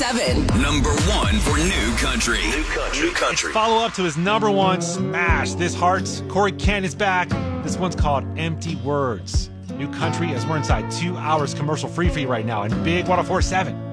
7. Number 1 for New Country. New Country. Follow up to his number 1 smash, This Heart. Corey Kent is back. This one's called Empty Words. New Country, as we're inside 2 hours commercial free for you right now in Big 104.7.